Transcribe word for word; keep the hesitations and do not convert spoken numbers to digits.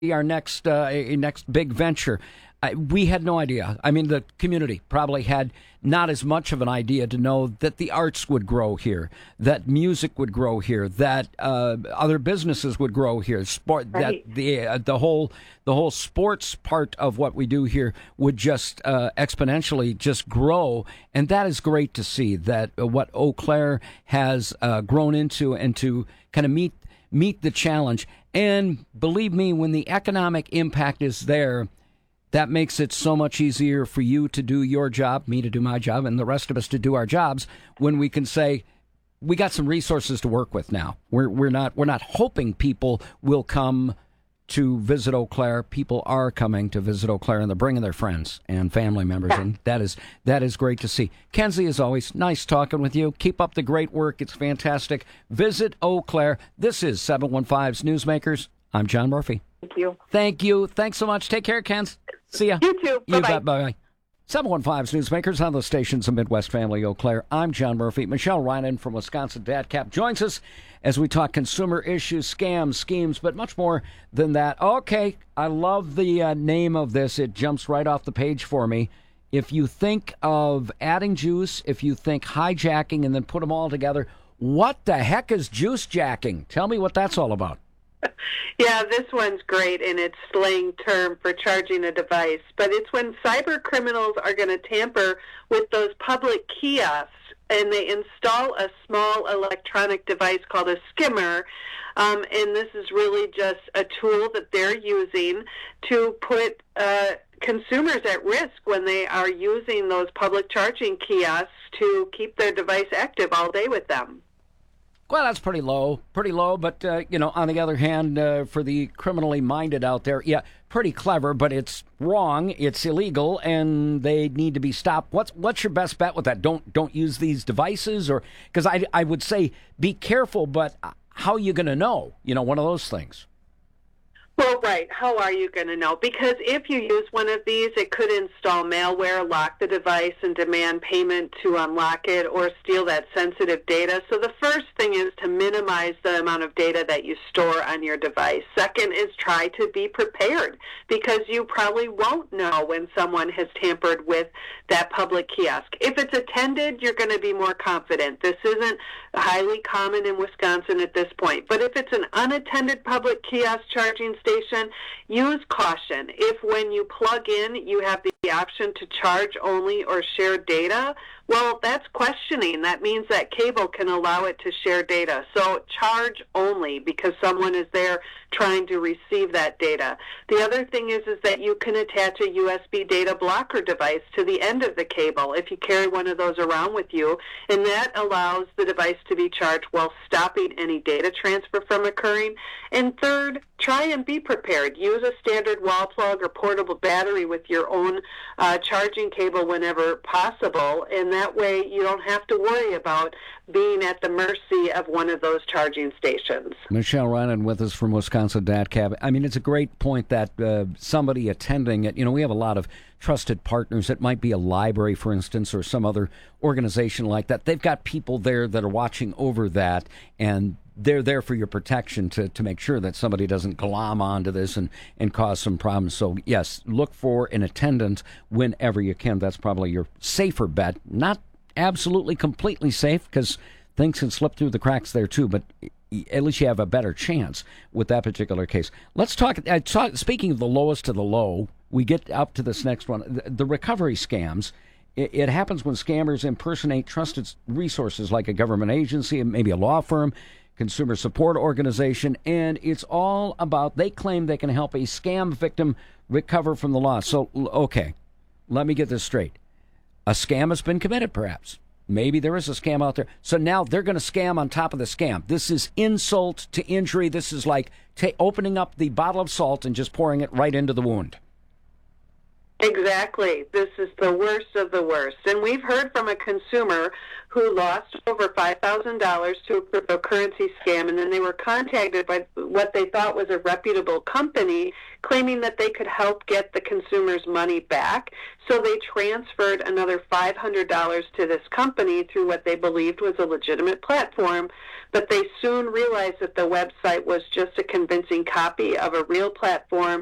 our next uh, next big venture. I, we had no idea. I mean, the community probably had not as much of an idea to know that the arts would grow here, that music would grow here, that uh, other businesses would grow here. Sport, right. that the uh, the whole the whole sports part of what we do here would just uh, exponentially just grow, and that is great to see. That uh, what Eau Claire has uh, grown into, and to kind of meet meet the challenge. And believe me, when the economic impact is there, that makes it so much easier for you to do your job, me to do my job, and the rest of us to do our jobs when we can say, we got some resources to work with now. We're we're not we're not hoping people will come to visit Eau Claire. People are coming to visit Eau Claire, and they're bringing their friends and family members, and that is that is great to see. Kenzie, as always, nice talking with you. Keep up the great work. It's fantastic. Visit Eau Claire. This is seven one five's Newsmakers. I'm John Murphy. Thank you. Thank you. Thanks so much. Take care, Ken. See ya. You too. Bye-bye. You bet. Bye-bye. seven one five's Newsmakers on the stations of Midwest Family Eau Claire. I'm John Murphy. Michelle Reinen from Wisconsin DatCap joins us as we talk consumer issues, scams, schemes, but much more than that. Okay, I love the uh, name of this. It jumps right off the page for me. If you think of adding juice, if you think hijacking and then put them all together, what the heck is juice jacking? Tell me what that's all about. Yeah, this one's great, and it's slang term for charging a device. But it's when cyber criminals are going to tamper with those public kiosks, and they install a small electronic device called a skimmer. Um, and this is really just a tool that they're using to put uh, consumers at risk when they are using those public charging kiosks to keep their device active all day with them. Well, that's pretty low, pretty low. But, uh, you know, on the other hand, uh, for the criminally minded out there, yeah, pretty clever, but it's wrong. It's illegal, and they need to be stopped. What's what's your best bet with that? Don't don't use these devices, or because I, I would say be careful, but how are you going to know? You know, one of those things. Well, right. How are you going to know? Because if you use one of these, it could install malware, lock the device, and demand payment to unlock it or steal that sensitive data. So the first thing is to minimize the amount of data that you store on your device. Second is try to be prepared, because you probably won't know when someone has tampered with that public kiosk. If it's attended, you're going to be more confident. This isn't highly common in Wisconsin at this point. But if it's an unattended public kiosk charging station, use caution. If when you plug in, you have the option to charge only or share data, well, that's questioning. That means that cable can allow it to share data. So charge only, because someone is there trying to receive that data. The other thing is, is that you can attach a U S B data blocker device to the end of the cable if you carry one of those around with you, and that allows the device to be charged while stopping any data transfer from occurring. And third, try and be prepared. Use a standard wall plug or portable battery with your own uh, charging cable whenever possible, and that way you don't have to worry about being at the mercy of one of those charging stations. Michelle Reinen with us from Wisconsin DatCap. I mean, it's a great point that uh, somebody attending it, you know, we have a lot of trusted partners. It might be a library, for instance, or some other organization like that. They've got people there that are watching over that, and they're there for your protection to, to make sure that somebody doesn't glom onto this and, and cause some problems. So, yes, look for an attendant whenever you can. That's probably your safer bet. Not absolutely completely safe, because things can slip through the cracks there, too, but at least you have a better chance with that particular case. Let's talk, uh, talk speaking of the lowest of the low, we get up to this next one, the, the recovery scams. It, it happens when scammers impersonate trusted resources like a government agency, maybe a law firm, consumer support organization, and it's all about, they claim they can help a scam victim recover from the loss. So, okay, let me get this straight. A scam has been committed, perhaps. Maybe there is a scam out there. So now they're going to scam on top of the scam. This is insult to injury. This is like ta- opening up the bottle of salt and just pouring it right into the wound. Exactly. This is the worst of the worst. And we've heard from a consumer who lost over five thousand dollars to a cryptocurrency scam, and then they were contacted by what they thought was a reputable company claiming that they could help get the consumer's money back. So they transferred another five hundred dollars to this company through what they believed was a legitimate platform, but they soon realized that the website was just a convincing copy of a real platform